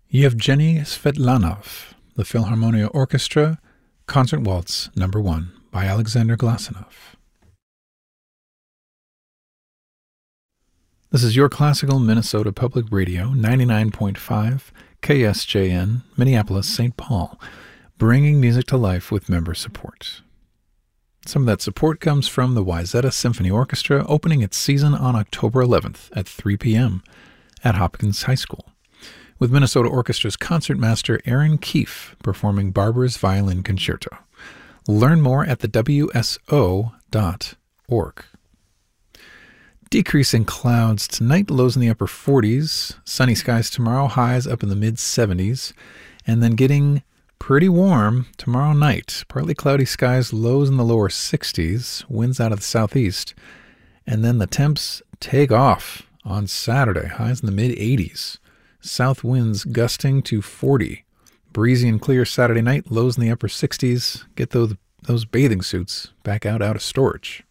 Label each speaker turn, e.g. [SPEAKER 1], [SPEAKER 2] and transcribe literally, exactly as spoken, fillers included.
[SPEAKER 1] Yevgeny Svetlanov, The Philharmonia Orchestra, Concert Waltz Number one by Alexander Glasenov. This is Your Classical Minnesota Public Radio, ninety-nine point five, K S J N, Minneapolis, Saint Paul, bringing music to life with member support. Some of that support comes from the Wayzata Symphony Orchestra, opening its season on October eleventh at three p.m. at Hopkins High School, with Minnesota Orchestra's concertmaster Aaron Keefe performing Barber's Violin Concerto. Learn more at the W S O dot org. Decreasing clouds tonight, lows in the upper forties, sunny skies tomorrow, highs up in the mid-seventies, and then getting pretty warm tomorrow night. Partly cloudy skies, lows in the lower sixties, winds out of the southeast, and then the temps take off on Saturday, highs in the mid-eighties. South winds gusting to forty. Breezy and clear Saturday night, lows in the upper sixties. Get those, those bathing suits back out out of storage.